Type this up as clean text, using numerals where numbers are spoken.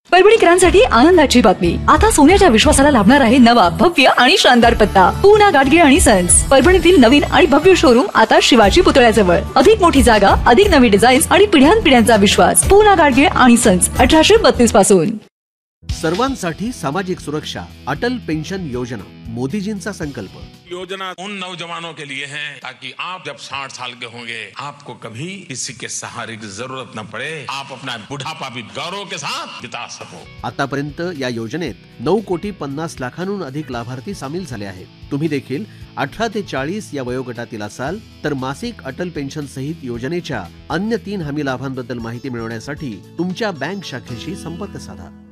परभणीकरांसाठी आनंदाची बातमी। आता सोन्याच्या विश्वासाला लाभणार आहे नवा भव्य आणि शानदार पत्ता। पूना गाडगे आणि सन्स परभणीतील नवीन आणि भव्य शोरूम आता शिवाजी पुतळ्याजवळ। अधिक मोठी जागा, अधिक नवी डिझाईन्स आणि पिढ्यानपिढ्यांचा विश्वास। पूना गाडगे आणि सन्स 1832 पासून। सर्वांसाठी सामाजिक सुरक्षा, अटल पेंशन योजना मोदीजींचा संकल्प। योजना उन नौजवानों के लिए है ताकि आप जब 60 साल के होंगे आपको कभी किसी के सहारे की जरूरत न पड़े, आप अपना बुढ़ापा भी गौरव के साथ बिता सको। आतापर्यंत या योजनेत 9,50,00,000 अधिक लाभार्थी सामील झाले आहेत। तुम्ही देखील 18 ते 40 या वयोगटातील असाल तर मासिक अटल पेन्शन सहित योजनेच्या अन्य 3 हमी लाभांबद्दल माहिती मिळवण्यासाठी तुमच्या बँक शाखेशी संपर्क साधा।